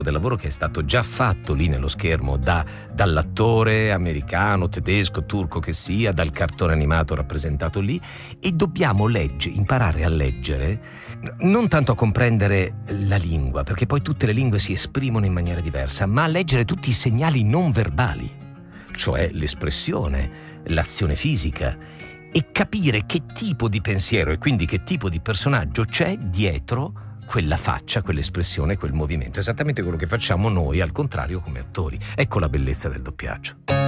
del lavoro che è stato già fatto lì nello schermo dall'attore americano, tedesco, turco che sia, dal cartone animato rappresentato lì, e dobbiamo imparare a leggere, non tanto a comprendere la lingua, perché poi tutte le lingue si esprimono in maniera diversa, ma a leggere tutti i segnali non verbali, cioè l'espressione, l'azione fisica, e capire che tipo di pensiero e quindi che tipo di personaggio c'è dietro quella faccia, quell'espressione, quel movimento. Esattamente quello che facciamo noi, al contrario, come attori. Ecco la bellezza del doppiaggio.